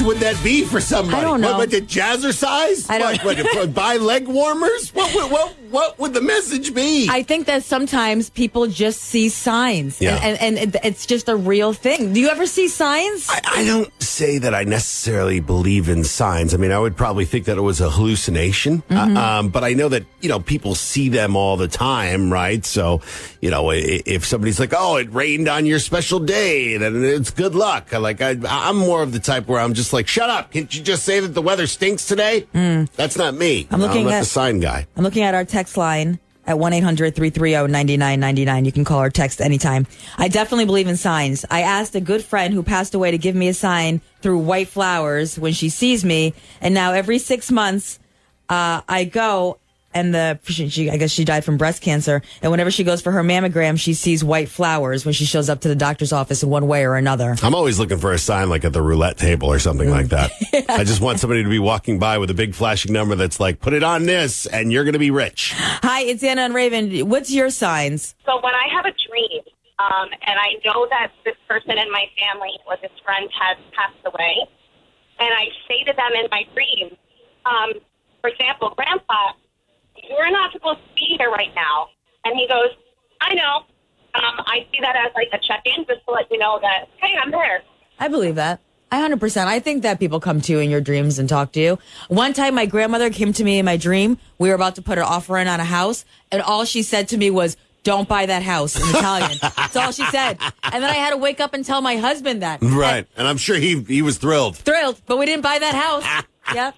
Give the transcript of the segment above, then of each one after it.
message would that be for somebody? I don't know. What the jazzercise? I don't What, buy leg warmers? What would the message be? I think that sometimes people just see signs, Yeah. and it's just a real thing. Do you ever see signs? I don't say that I necessarily believe in signs. I mean, I would probably think that it was a hallucination. But I know that, people see them all the time, right? So, if somebody's like, oh, it rained on your special day, then it's good luck. I'm more of the type where I'm just like, shut up. Can't you just say that the weather stinks today? That's not me. I'm not the sign guy. I'm looking at our text line at 1-800-330-9999. You can call or text anytime. I definitely believe in signs. I asked a good friend who passed away to give me a sign through white flowers when she sees me. And now every 6 months, I go, and I guess she died from breast cancer. And whenever she goes for her mammogram, she sees white flowers when she shows up to the doctor's office in one way or another. I'm always looking for a sign like at the roulette table or something like that. Yeah. I just want somebody to be walking by with a big flashing number that's like, put it on this and you're going to be rich. Hi, it's Anna and Raven. What's your signs? So when I have a dream, and I know that this person in my family or this friend has passed away, and I say to them in my dream, for example, Grandpa, you're not supposed to be here right now. And he goes, I know. I see that as like a check-in just to let you know that, hey, I'm there. I believe that. 100%. I think that people come to you in your dreams and talk to you. One time, my grandmother came to me in my dream. We were about to put an offer in on a house, and all she said to me was, don't buy that house in Italian. That's all she said. And then I had to wake up and tell my husband that. Right. And I'm sure he was thrilled. Thrilled, but we didn't buy that house. Yeah.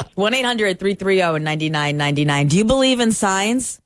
1-800-330-9999. Do you believe in signs?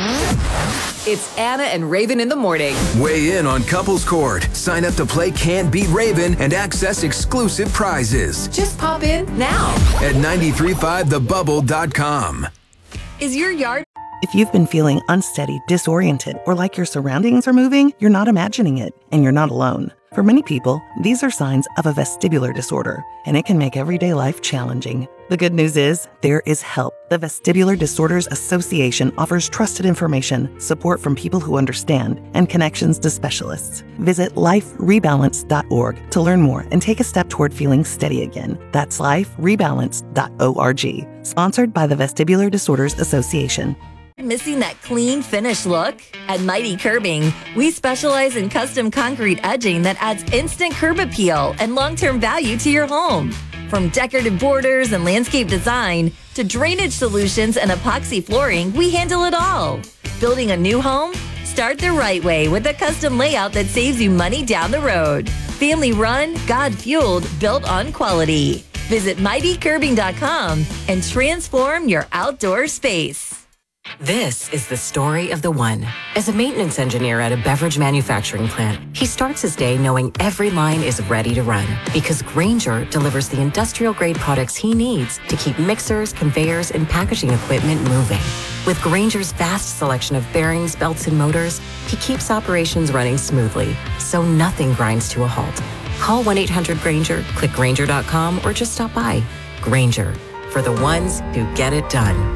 It's Anna and Raven in the morning. Weigh in on Couples Court. Sign up to play Can't Beat Raven and access exclusive prizes Just pop in now. at 935thebubble.com. Is your yard... If you've been feeling unsteady, disoriented, or like your surroundings are moving, you're not imagining it, and you're not alone. For many people, these are signs of a vestibular disorder, and it can make everyday life challenging. The good news is, there is help. The Vestibular Disorders Association offers trusted information, support from people who understand, and connections to specialists. Visit liferebalance.org to learn more and take a step toward feeling steady again. That's liferebalance.org. Sponsored by the Vestibular Disorders Association. Missing that clean, finished look? At Mighty Curbing, we specialize in custom concrete edging that adds instant curb appeal and long-term value to your home. From decorative borders and landscape design to drainage solutions and epoxy flooring, we handle it all. Building a new home? Start the right way with a custom layout that saves you money down the road. Family run, God fueled, built on quality. Visit mightycurbing.com and transform your outdoor space. This is the story of the one. As a maintenance engineer at a beverage manufacturing plant, he starts his day knowing every line is ready to run because Grainger delivers the industrial-grade products he needs to keep mixers, conveyors, and packaging equipment moving. With Grainger's vast selection of bearings, belts, and motors, he keeps operations running smoothly, so nothing grinds to a halt. Call 1-800-GRAINGER, click Grainger.com, or just stop by. Grainger, for the ones who get it done.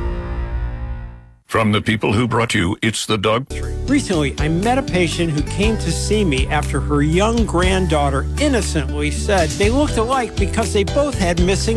From the people who brought you It's the Dog. Recently, I met a patient who came to see me after her young granddaughter innocently said they looked alike because they both had missing